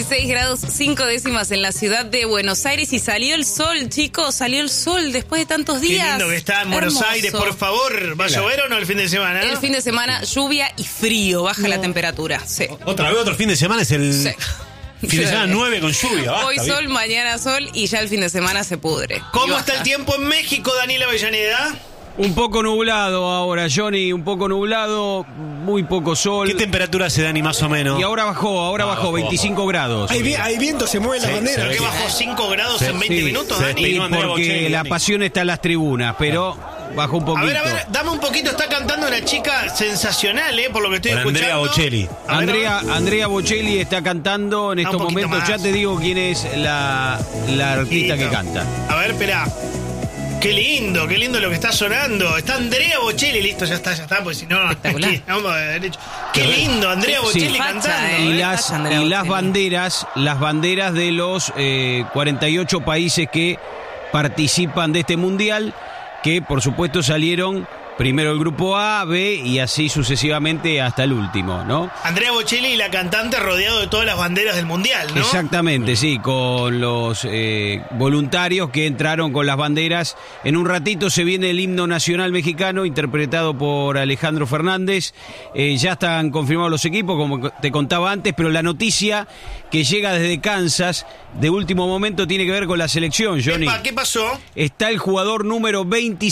6 grados 5 décimas en la ciudad de Buenos Aires y salió el sol, chicos, salió el sol después de tantos días. Qué lindo que está en Buenos Aires, por favor. ¿Va a llover o no el fin de semana? El fin de semana, lluvia y frío, baja la temperatura. Sí. Otra vez otro fin de semana es el fin de semana 9 con lluvia. Basta, hoy sol, bien. mañana sol y ya el fin de semana se pudre. ¿Cómo está el tiempo en México, Daniel Avellaneda? Un poco nublado ahora, Johnny, un poco nublado, muy poco sol. ¿Qué temperatura se Dani más o menos? Y ahora bajó, 25 grados. Hay viento, se mueve la bandera. ¿Pero qué bajó 5 grados en 20 minutos, sí. Dani? Sí, no, Andrea porque Bocelli, la Dani. pasión está en las tribunas, pero bajó un poquito. A ver, dame un poquito. Está cantando una chica sensacional, por lo que estoy Con escuchando. Andrea Bocelli. A ver, Andrea Bocelli está cantando en estos un poquito momentos. más. Ya te digo quién es la artista que canta. A ver, espera. Qué lindo lo que está sonando. Está Andrea Bocelli, listo, ya está, porque si no, Espectacular. aquí, vamos derecho. Qué lindo, Andrea Bocelli facha, cantando. Y Facha, Andrea las Bocelli. banderas de los 48 países que participan de este mundial, que por supuesto salieron primero el grupo A, B y así sucesivamente hasta el último, ¿no? Andrea Bocelli y la cantante rodeado de todas las banderas del mundial, ¿no? Exactamente, sí, con los voluntarios que entraron con las banderas. En un ratito se viene el himno nacional mexicano interpretado por Alejandro Fernández. Ya están confirmados los equipos, como te contaba antes, pero la noticia que llega desde Kansas de último momento tiene que ver con la selección, Johnny. Epa, ¿qué pasó? Está el jugador número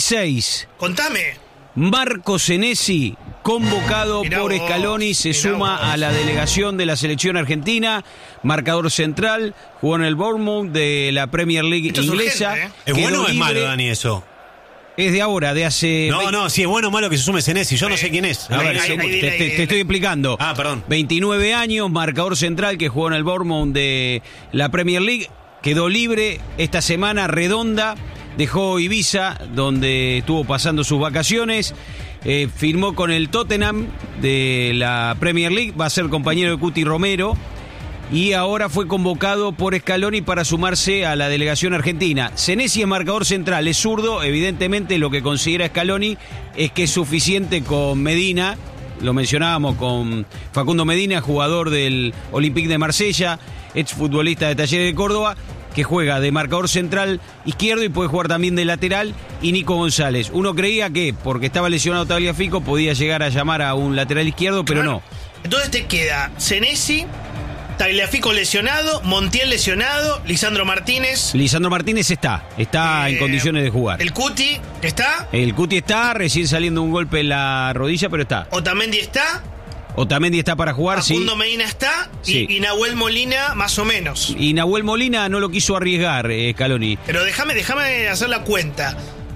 26. Contame. Marco Senesi, convocado Mirá por vos, Scaloni, se mirá suma vos. a la delegación de la selección argentina, marcador central, jugó en el Bournemouth de la Premier League Esto es inglesa. urgente, ¿Es quedó bueno o es malo, libre. Dani, eso? Es de ahora, de hace... No, si es bueno o malo que se sume Senesi, yo no sé quién es. A ver, ahí, te estoy explicando. Ah, perdón. 29 años, marcador central que jugó en el Bournemouth de la Premier League, quedó libre esta semana redonda, dejó Ibiza, donde estuvo pasando sus vacaciones. Firmó con el Tottenham de la Premier League, va a ser compañero de Cuti Romero y ahora fue convocado por Scaloni para sumarse a la delegación argentina. Senesi es marcador central, es zurdo, evidentemente lo que considera Scaloni es que es suficiente con Medina, lo mencionábamos con Facundo Medina, jugador del Olympique de Marsella, exfutbolista de Talleres de Córdoba, que juega de marcador central izquierdo y puede jugar también de lateral, y Nico González. Uno creía que, porque estaba lesionado Tagliafico, podía llegar a llamar a un lateral izquierdo, pero no. Entonces te queda Senesi, Tagliafico lesionado, Montiel lesionado, Lisandro Martínez. Lisandro Martínez está en condiciones de jugar. El Cuti, ¿está? El Cuti está, recién saliendo un golpe en la rodilla, pero está. Otamendi está. Otamendi está para jugar, sí. Facundo Medina está. Sí. Y Nahuel Molina, más o menos. Y Nahuel Molina no lo quiso arriesgar, Scaloni. Pero déjame hacer la cuenta.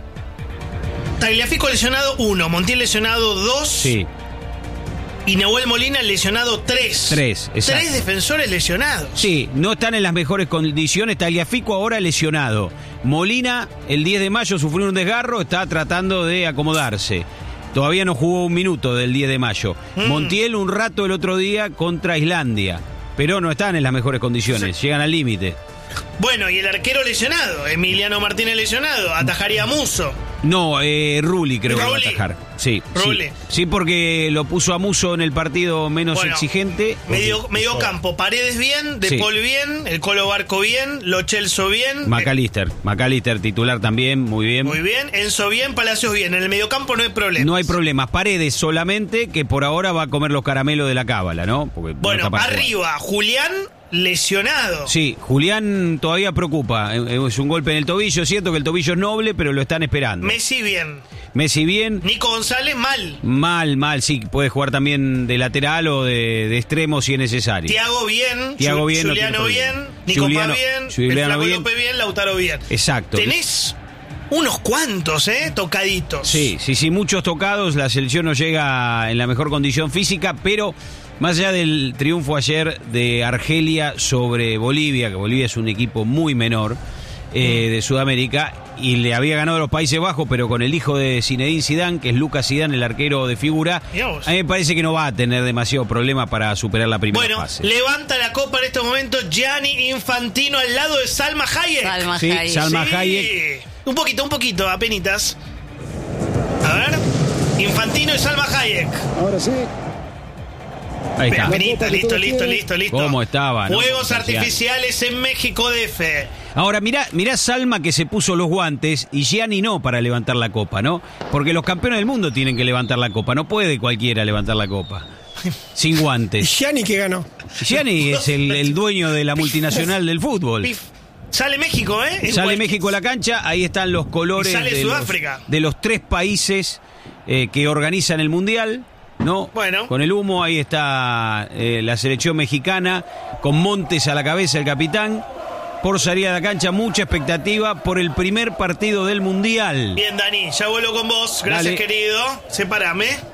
Tagliafico lesionado 1, Montiel lesionado 2. Sí. Y Nahuel Molina lesionado 3. 3, exacto. 3 defensores lesionados. Sí, no están en las mejores condiciones. Tagliafico ahora lesionado. Molina, el 10 de mayo sufrió un desgarro, está tratando de acomodarse. Todavía no jugó un minuto del 10 de mayo. Montiel un rato el otro día contra Islandia, pero no están en las mejores condiciones, llegan al límite. Bueno, y el arquero lesionado, Emiliano Martínez lesionado, atajaría a Muso. No, Rulli creo que va a Rulli. atajar. Sí, Rulli. sí, porque lo puso a Muso en el partido menos Bueno, exigente. Medio campo, Paredes bien, De Sí. Paul bien, el Colo Barco bien, Lo Celso bien. McAllister titular también, muy bien. Muy bien, Enzo bien, Palacios bien. En el mediocampo no hay problema. No hay problemas. Paredes solamente, que por ahora va a comer los caramelos de la cábala, ¿no? Porque no Bueno, está para jugar. arriba, Julián lesionado. Sí, Julián todavía preocupa. Es un golpe en el tobillo. Es cierto que el tobillo es noble, pero lo están esperando. Messi bien. Messi bien. Nico González mal. Mal, sí. Puede jugar también de lateral o de extremo si es necesario. Tiago bien. Tiago bien, no Juliano tiene bien. problema. Nico Juliano- Paz bien. Juliano el Flaco bien. López bien. Lautaro bien. Exacto. Tenés unos cuantos, tocaditos. Sí, muchos tocados. La selección no llega en la mejor condición física, pero más allá del triunfo ayer de Argelia sobre Bolivia, que Bolivia es un equipo muy menor de Sudamérica, y le había ganado a los Países Bajos, pero con el hijo de Zinedine Zidane, que es Lucas Zidane, el arquero de figura, Mirá vos. a mí me parece que no va a tener demasiado problema para superar la primera Bueno, fase. levanta la copa en estos momentos Gianni Infantino al lado de Salma Hayek. Salma Sí, Hayek. Salma Sí. Hayek. Un poquito, apenitas. A ver. Infantino y Salma Hayek. Ahora sí. Ahí está. Penita, listo. ¿Cómo estaba? ¿No? Fuegos artificiales en México DF. Ahora, mirá Salma que se puso los guantes y Gianni no para levantar la copa, ¿no? Porque los campeones del mundo tienen que levantar la copa. No puede cualquiera levantar la copa. Sin guantes. Gianni que ganó. Gianni es el dueño de la multinacional del fútbol. Sale México, ¿eh? Sale México a la cancha, ahí están los colores de los 3 países que organizan el Mundial, ¿no? Bueno. Con el humo, ahí está la selección mexicana, con Montes a la cabeza, el capitán. Por salir a la cancha, mucha expectativa por el primer partido del Mundial. Bien, Dani, ya vuelvo con vos. Gracias, Dale. querido. Sepárame.